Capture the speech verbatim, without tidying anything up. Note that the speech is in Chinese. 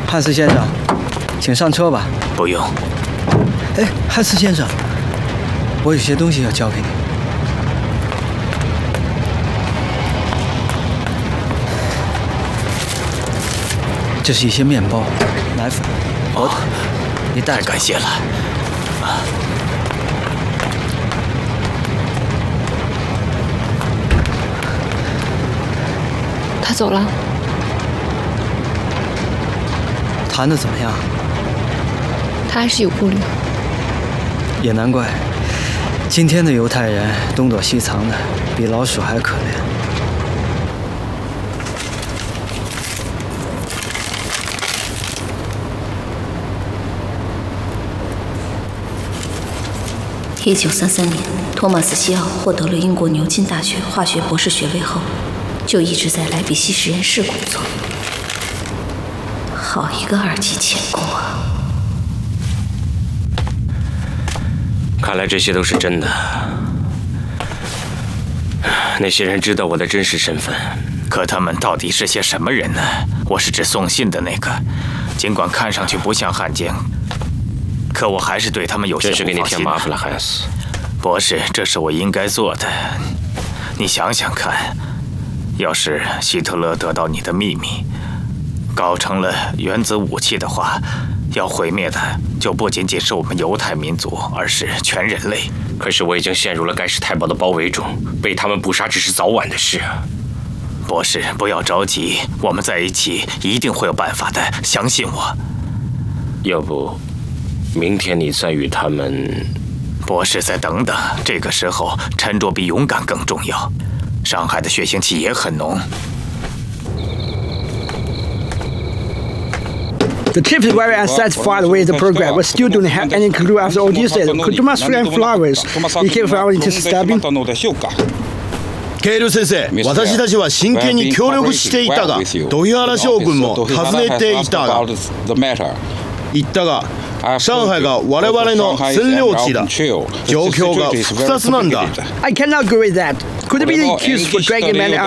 汉斯先生，请上车吧。 不用。 哎，汉斯先生，我有些东西要交给你。这是一些面包、奶粉、火腿，你带着。 太感谢了。啊。 他走了。 谈得怎么样？ 他还是有顾虑。 也难怪，今天的犹太人东躲西藏的，比老鼠还可怜。 一九三三年，托马斯·西奥获得了英国牛津大学化学博士学位后。 就一直在莱比锡实验室工作，好一个二级钳工啊！ 看来这些都是真的。那些人知道我的真实身份， 可他们到底是些什么人呢？我是指送信的那个，尽管看上去不像汉奸，可我还是对他们有些不放心。 真是给你添麻烦了，汉斯。 博士，这是我应该做的。你想想看。 要是希特勒得到你的秘密，搞成了原子武器的话，要毁灭的就不仅仅是我们犹太民族，而是全人类。 可是我已经陷入了盖世太保的包围中，被他们捕杀只是早晚的事啊！ 博士，不要着急，我们在一起一定会有办法的，相信我。 要不，明天你再与他们…… 博士，再等等，这个时候沉着比勇敢更重要。 上海的血腥气也很浓。 The chief is very unsatisfied with the program, but still don't have any clue after all these days. Could Thomas Frank Flowers became Flowers into stabbing? ケール先生、私たちは真剣に協力していたが、土肥原将軍も尋ねていたが、言ったが、上海が我々の占領地だ。状況が複雑なんだ。 I cannot agree with that. Could it be the excuse for dragging many